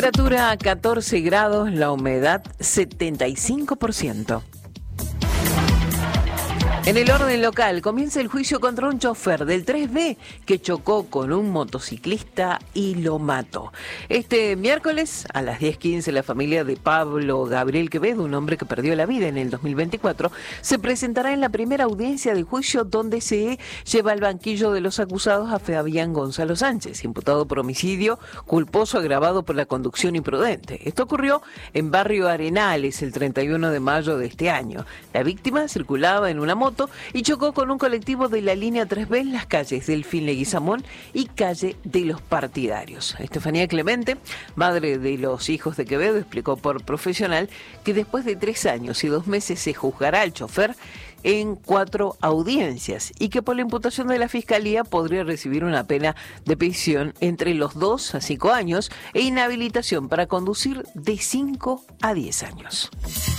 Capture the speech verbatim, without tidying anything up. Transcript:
Temperatura catorce grados, la humedad setenta y cinco por ciento. En el orden local, comienza el juicio contra un chofer del tres B que chocó con un motociclista y lo mató. Este miércoles, a las diez quince, la familia de Pablo Gabriel Quevedo, un hombre que perdió la vida en el dos mil veinticuatro, se presentará en la primera audiencia de juicio donde se lleva al banquillo de los acusados a Fabián Gonzalo Sánchez, imputado por homicidio culposo agravado por la conducción imprudente. Esto ocurrió en Barrio Arenales el treinta y uno de mayo de este año. La víctima circulaba en una moto y chocó con un colectivo de la línea tres B en las calles Delfín Leguizamón y calle de los Partidarios. Estefanía Clemente, madre de los hijos de Quevedo, explicó por Profesional que después de tres años y dos meses se juzgará al chofer en cuatro audiencias y que por la imputación de la Fiscalía podría recibir una pena de prisión entre los dos a cinco años e inhabilitación para conducir de cinco a diez años.